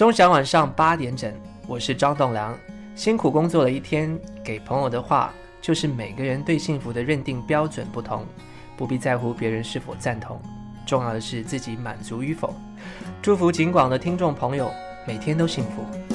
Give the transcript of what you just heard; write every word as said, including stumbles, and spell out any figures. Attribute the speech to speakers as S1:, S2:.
S1: 钟祥晚上八点整，我是张栋梁。辛苦工作了一天，给朋友的话就是每个人对幸福的认定标准不同，不必在乎别人是否赞同，重要的是自己满足与否。祝福警广的听众朋友每天都幸福。